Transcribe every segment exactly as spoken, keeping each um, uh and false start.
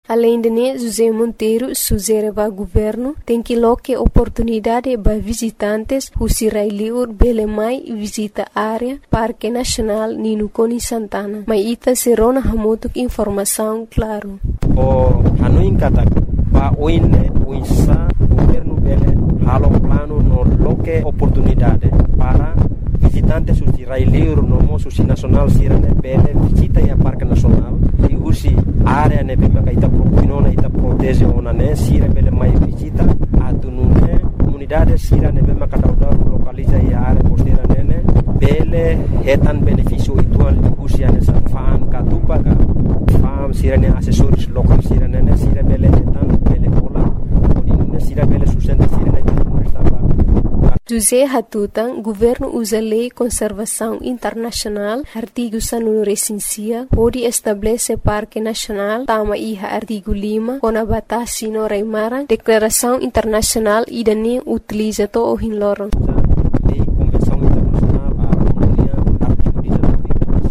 Além de né, José Monteiro sugere ao governo tem que loque oportunidade para visitantes who sirailiur belemai visita área Parque Nacional Nino Coni Santana. Mas ita serona hamutuk informação claro. O hanuin kata pa oine uinsa governo bele halo plano no loque oportunidade para visitantes who sirailiur no mo susi nacional sirane bele visita ya Parque Nacional e usi área ne bema ka ita propinona ita protege ona ne sira bele mai visita atunune comunidade sira ne bema ka dauda localiza ya área costeira nene bele hetan benefício itual usi ane sa faan ka tupa ka faan sira ne assessores local sira nene sira bele hetan bele kola odine sira bele sustenta sira ne José Hatutan, governo usa lei conservação internacional, artigo sanu recensia, pode estabelecer parque nacional, tama iha artigo lima, com a batasi no Raimaran, declaração internacional e dane utiliza to o hinloron. Lei convenção internacional a comunidade artigo dezenove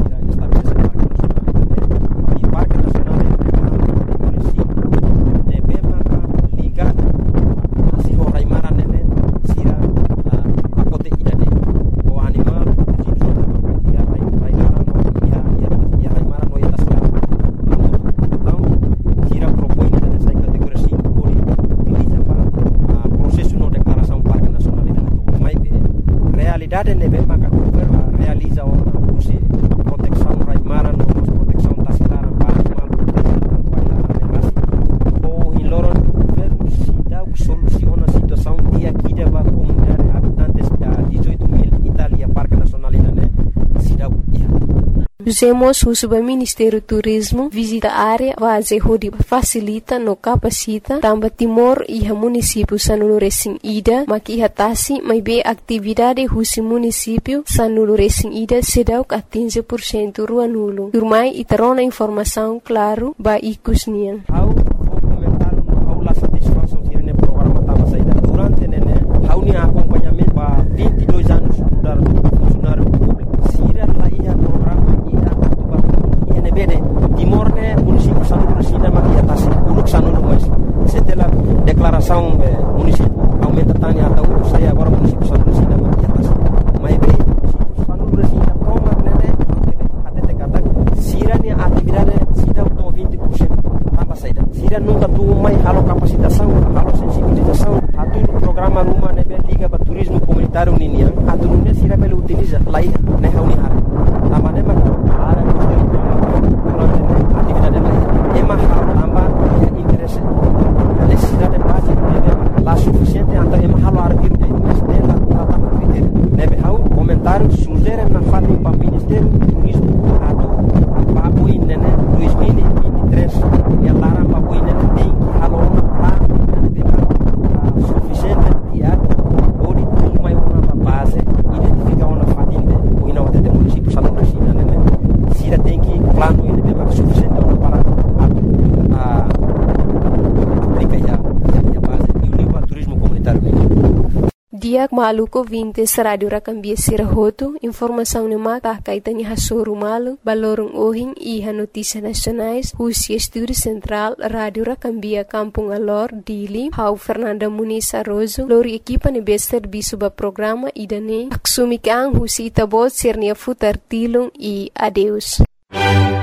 estabelece parque nacional e parque nacional é município, ne bema ligado assim o Raimaran nene sira realidade ne bema ka governo realiza ona usi proteção raimara no proteção tascara para mal o in loro governo si dá soluciona a situação e aqui deva comunidade habitantes da dezoito mil Itália Parque Nacional né si dá Usemos o Ministério do Turismo visita a área base onde facilita no capacita também Timor e o município Sanulu Recém Ida maki hatasi mai be atividade o município Sanulu Recém Ida sedau a quinze por cento rua nulo. Turmai e terona informação claro ba ikusnian. How comentário no aula satisfação sirene programa tava saída durante nene how ni acompanhamento ba vinte e dois anos mudar funcionário público. Sira lá ia programa Timor ne município Sanulu Recém maki atas uruk Sanulu mas setelah declaração município aumenta tani atau saya agora município Sanulu Recém maki atas mai be município Sanulu Recém toma nene até te kata sira ni atividade sida to vinte por cento tambah saida sira nunca tu mai halo capacitação halo sensibilização atu programa rumah nebe liga para turismo comunitário ninia atu ne sira bele utiliza lai ne hauni har tambah ne mak ara atividade lain ema hal tambah interesse necessidade básica nebe lá suficiente anta ema halo artigo de nela tratama critério nebe hau comentário sugere na fati para ministério do turismo atu papo inene dois mil e vinte e três e lara papo inene tem que halo lá nebe suficiente diário ori tudo mai uma base identificar uma fati de o ina de município Sanulu Recém nene sira tem que plano ele deve ser suficiente para a aplicar já a base e o livro turismo comunitário. Dia maluco vinte radio rakambia sirahoto informação ne mata kaitani hasoru malu balorong ohin e ha notícias nacionais Rusia Estúdio Central Radio Rakambia Kampung Alor Dili Hau Fernanda Muniz Arrozo lori equipa ne best serviço ba programa idane aksumi kang husi itabot sirnia futar tilung e adeus.